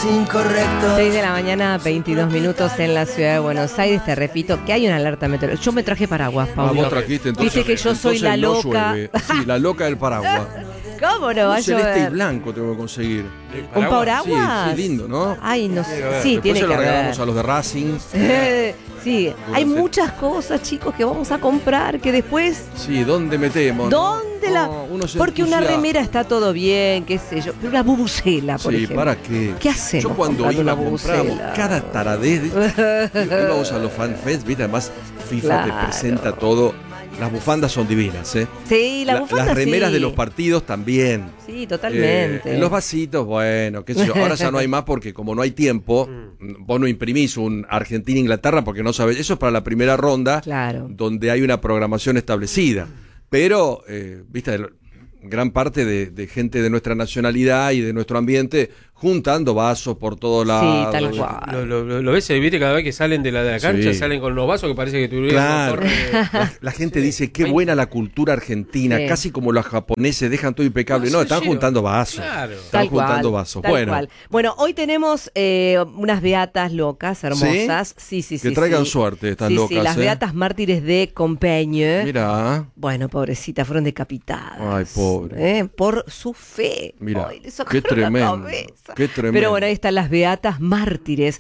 incorrecto. 6 de la mañana, 22 minutos en la ciudad de Buenos Aires. Te repito que hay una alerta meteorológica. Yo me traje paraguas, Pablo. Vos trajiste, entonces, viste que yo soy la no loca. llueve. Sí, la loca del paraguas. ¿Cómo no va a celeste y llover? blanco tengo que conseguir. ¿Un paraguas? Sí, lindo, ¿no? Ay, no sé. Después Sí, tiene se que lo regalamos haber. a los de Racing. Sí, hay muchas cosas, chicos, que vamos a comprar que después... Sí, ¿dónde metemos? ¿Dónde la...? Uno se Porque una entusiasma. remera está todo bien, qué sé yo. Pero una bubucela, por Sí, ejemplo. ¿para qué? ¿Qué hacemos Yo cuando comprando iba una compramos bubucela? cada taradez. Íbamos a los fanfests, ¿viste? Además, FIFA Claro. te presenta todo. Las bufandas son divinas, ¿eh? Sí, la bufanda Las remeras sí. de los partidos también. Sí, totalmente. En los vasitos, bueno, qué sé yo. Ahora ya no hay más porque como no hay tiempo, vos no imprimís un Argentina-Inglaterra porque no sabés. Eso es para la primera ronda, Claro. donde hay una programación establecida. Pero, viste, gran parte de gente de nuestra nacionalidad y de nuestro ambiente juntando vasos por todos lados. Sí, tal cual. Lo ves, viste, cada vez que salen de la cancha, Sí. salen con los vasos que parece que tuvieron. Claro. La gente dice, qué buena la cultura argentina, Sí. casi como los japoneses, dejan todo impecable. No, están juntando vasos. Claro. Están Tal juntando cual, vasos. tal Bueno, cual. Bueno, hoy tenemos unas beatas locas, hermosas. Sí, sí, sí. que traigan sí. suerte estas Sí, locas. sí, las beatas mártires de Compeñe. Mira, Bueno, pobrecitas, fueron decapitadas. Ay, pobre. Por su fe. Mira, Ay, le qué sacaron la tremendo. cabeza. Qué tremendo. Pero bueno, ahí están las beatas mártires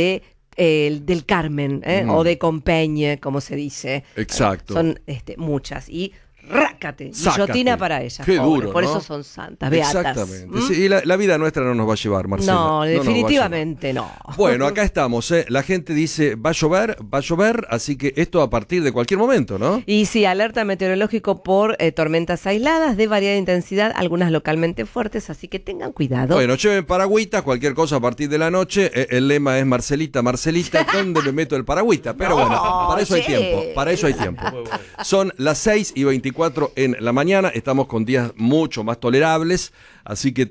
del Carmen, o de Compeñe, como se dice. Exacto. Son muchas. Y rácate, Sácate. guillotina para ellas. Qué pobre. duro, Por ¿no? eso son santas, beatas. Exactamente. ¿Mm? Sí, y la vida nuestra no nos va a llevar, Marcela. No, nos va a llevar. definitivamente no. Bueno, acá estamos, ¿eh? La gente dice, va a llover, así que esto a partir de cualquier momento, ¿no? Y sí, alerta meteorológico por tormentas aisladas de variada intensidad, algunas localmente fuertes, así que tengan cuidado. Bueno, lleven paragüitas, cualquier cosa a partir de la noche. El lema es Marcelita, ¿dónde me meto el paragüita? Pero bueno, para eso hay tiempo, para eso hay tiempo. Son las 6:24 en la mañana, estamos con días mucho más tolerables, así que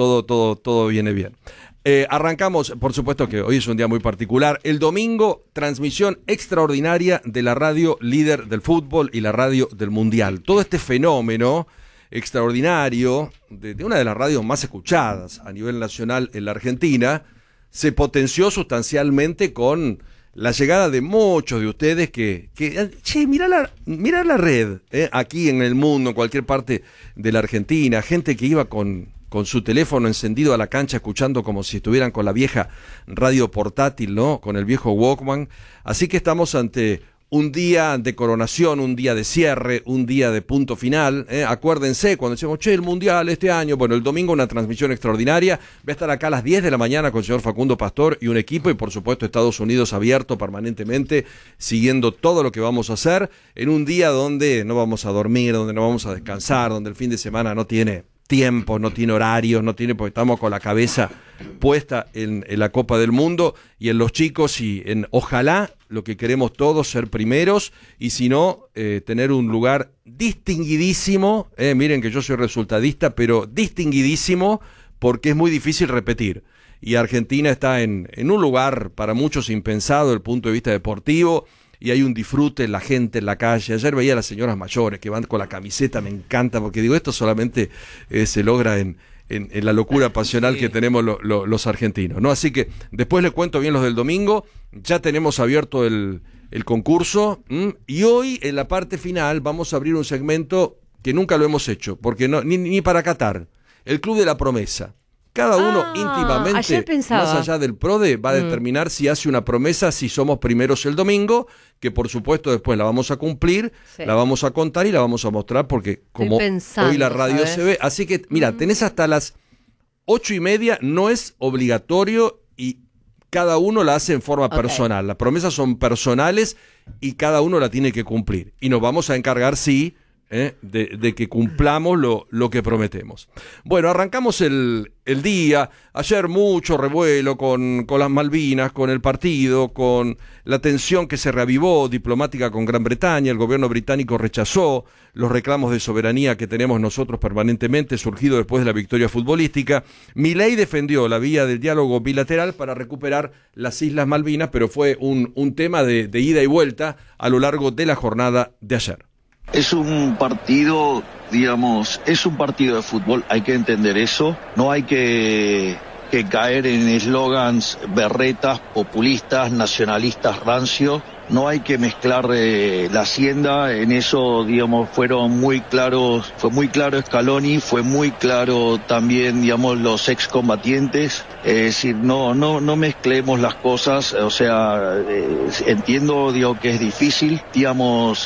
todo viene bien. Arrancamos, por supuesto que hoy es un día muy particular. El domingo, transmisión extraordinaria de la radio líder del fútbol y la radio del mundial. Todo este fenómeno extraordinario de una de las radios más escuchadas a nivel nacional en la Argentina se potenció sustancialmente con la llegada de muchos de ustedes que che, mirá la red, aquí en el mundo, en cualquier parte de la Argentina, gente que iba con su teléfono encendido a la cancha escuchando como si estuvieran con la vieja radio portátil, ¿no? Con el viejo Walkman. Así que estamos ante un día de coronación, un día de cierre, un día de punto final. Acuérdense, cuando decimos, che, el Mundial este año, bueno, el domingo una transmisión extraordinaria. Voy a estar acá a las 10 de la mañana con el señor Facundo Pastor y un equipo, y por supuesto Estados Unidos abierto permanentemente, siguiendo todo lo que vamos a hacer, en un día donde no vamos a dormir, donde no vamos a descansar, donde el fin de semana no tiene tiempo, no tiene horarios, porque estamos con la cabeza puesta en la Copa del Mundo y en los chicos, y en ojalá lo que queremos todos, ser primeros, y si no, tener un lugar distinguidísimo, miren que yo soy resultadista, pero distinguidísimo, porque es muy difícil repetir. Y Argentina está en un lugar para muchos impensado desde el punto de vista deportivo, y hay un disfrute en la gente en la calle. Ayer veía a las señoras mayores que van con la camiseta, me encanta, porque digo, esto solamente se logra en la locura pasional que tenemos los argentinos, ¿no? Así que después les cuento bien los del domingo. Ya tenemos abierto el concurso, y hoy en la parte final vamos a abrir un segmento que nunca lo hemos hecho, porque ni para Qatar, el Club de la Promesa. Cada uno íntimamente, ayer pensaba, más allá del PRODE, va a determinar si hace una promesa, si somos primeros el domingo, que por supuesto después la vamos a cumplir, sí, la vamos a contar y la vamos a mostrar, porque como pensando, hoy la radio ¿sabes? se ve. Así que, mira, tenés hasta las 8:30, no es obligatorio, y cada uno la hace en forma personal. Las promesas son personales y cada uno la tiene que cumplir. Y nos vamos a encargar, sí, de que cumplamos lo que prometemos. Bueno, arrancamos el día. Ayer mucho revuelo con las Malvinas, con el partido, con la tensión que se reavivó diplomática con Gran Bretaña. El gobierno británico rechazó los reclamos de soberanía que tenemos nosotros permanentemente, surgido después de la victoria futbolística. Milei defendió la vía del diálogo bilateral para recuperar las Islas Malvinas, pero fue un tema de ida y vuelta a lo largo de la jornada de ayer. Es un partido, digamos, es un partido de fútbol, hay que entender eso, no hay que que caer en eslogans berretas, populistas, nacionalistas, rancio. No hay que mezclar la hacienda, en eso, digamos, fue muy claro Scaloni, fue muy claro también, digamos, los excombatientes, es decir, no mezclemos las cosas, o sea, entiendo, digo, que es difícil, digamos,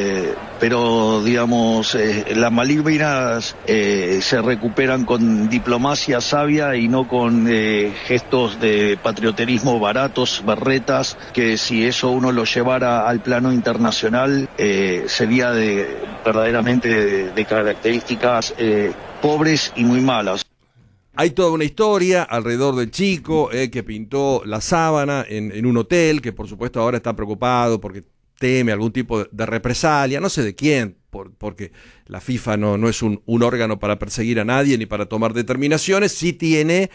pero, digamos, las Malvinas se recuperan con diplomacia sabia y no con gestos de patrioterismo baratos, berretas, que si eso uno lo llevara al plano internacional sería verdaderamente de características pobres y muy malas. Hay toda una historia alrededor del chico que pintó la sábana en un hotel, que por supuesto ahora está preocupado porque teme algún tipo de represalia, no sé de quién, porque la FIFA no es un órgano para perseguir a nadie ni para tomar determinaciones, sí tiene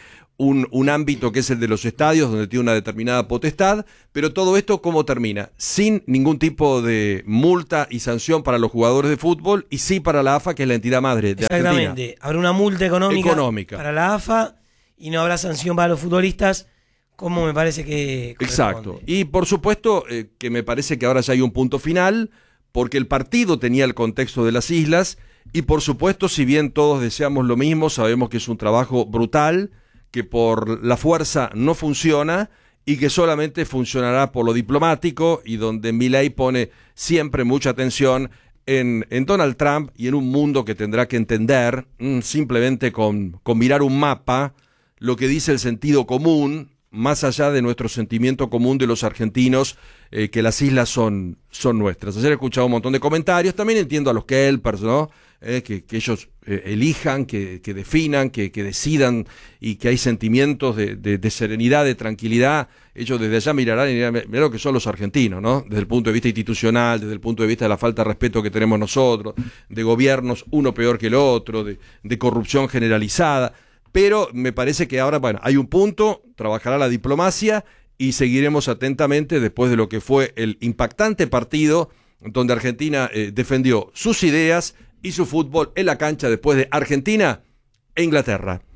un ámbito que es el de los estadios, donde tiene una determinada potestad, pero todo esto, ¿cómo termina? Sin ningún tipo de multa y sanción para los jugadores de fútbol, y sí para la AFA, que es la entidad madre de Argentina. Exactamente, habrá una multa económica para la AFA, y no habrá sanción para los futbolistas, como me parece que corresponde. Exacto, y por supuesto que me parece que ahora ya hay un punto final, porque el partido tenía el contexto de las islas, y por supuesto, si bien todos deseamos lo mismo, sabemos que es un trabajo brutal, que por la fuerza no funciona y que solamente funcionará por lo diplomático, y donde Milei pone siempre mucha atención en Donald Trump y en un mundo que tendrá que entender simplemente con mirar un mapa lo que dice el sentido común, más allá de nuestro sentimiento común de los argentinos, que las islas son nuestras. Ayer he escuchado un montón de comentarios, también entiendo a los kelpers, ¿no? Que ellos elijan, que definan, que decidan, y que hay sentimientos de serenidad, de tranquilidad. Ellos desde allá mirarán y dirán, mirá lo que son los argentinos, ¿no? Desde el punto de vista institucional, desde el punto de vista de la falta de respeto que tenemos nosotros, de gobiernos uno peor que el otro, de corrupción generalizada. Pero me parece que ahora, bueno, hay un punto, trabajará la diplomacia y seguiremos atentamente después de lo que fue el impactante partido donde Argentina defendió sus ideas y su fútbol en la cancha después de Argentina e Inglaterra.